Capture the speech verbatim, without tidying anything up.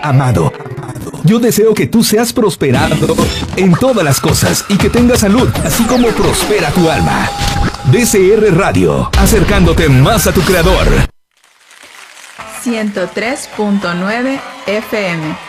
Amado, yo deseo que tú seas prosperado en todas las cosas y que tengas salud, así como prospera tu alma. D C R Radio, acercándote más a tu creador. ciento tres punto nueve F M.